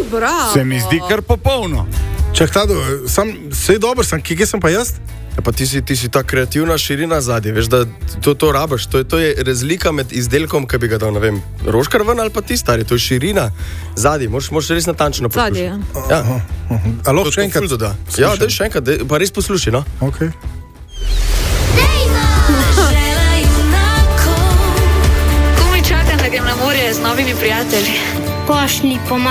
bravo. Se mi zdi kar popolno. Čak, Tado, vse je dobro, kje sem pa jaz? Ja, pa ti si ta kreativna širina zadnji, veš, da to rabiš. To je razlika med izdelkom, ki bi ga dal, ne vem, roškar ven ali pa ti stari, to je širina zadnji, moraš res natančno poslušati. Zadnji, ja. Alo, še enkrat? Ja, daj še enkrat, pa res posluši, no? Okay. Komaj čakam, da grem na morje z novimi prijatelji. Pošli